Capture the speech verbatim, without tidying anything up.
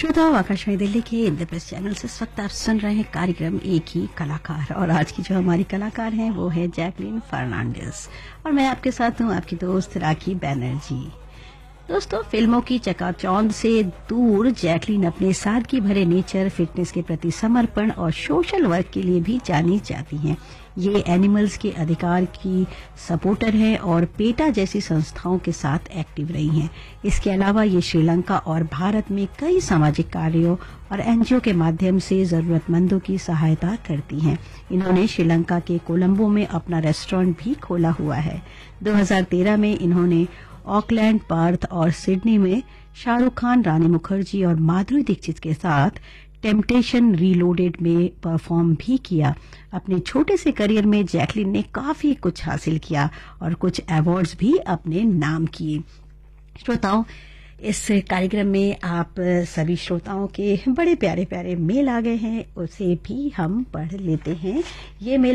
श्रोताओं, आकाशवाणी दिल्ली के इंद्रप्रस्थ चैनल से इस वक्त आप सुन रहे हैं कार्यक्रम एक ही कलाकार। और आज की जो हमारी कलाकार हैं वो है जैकलीन फर्नांडिस और मैं आपके साथ हूं आपकी दोस्त राखी बैनर्जी। दोस्तों, फिल्मों की चकाचौंध से दूर जैकलीन अपने सादगी भरे नेचर, फिटनेस के प्रति समर्पण और सोशल वर्क के लिए भी जानी जाती हैं। ये एनिमल्स के अधिकार की सपोर्टर हैं और पेटा जैसी संस्थाओं के साथ एक्टिव रही हैं। इसके अलावा ये श्रीलंका और भारत में कई सामाजिक कार्यों और एनजीओ के माध्यम से जरूरतमंदों की सहायता करती हैं। इन्होंने श्रीलंका के कोलंबो में अपना रेस्टोरेंट भी खोला हुआ है। दो हज़ार तेरह में इन्होंने ऑकलैंड, पर्थ और सिडनी में शाहरुख खान, रानी मुखर्जी और माधुरी दीक्षित के साथ टेम्पटेशन रीलोडेड में परफॉर्म भी किया। अपने छोटे से करियर में जैकलीन ने काफी कुछ हासिल किया और कुछ अवार्ड्स भी अपने नाम किए। श्रोताओं, इस कार्यक्रम में आप सभी श्रोताओं के बड़े प्यारे प्यारे मेल आ गए हैं, उसे भी हम पढ़ लेते हैं। ये मेल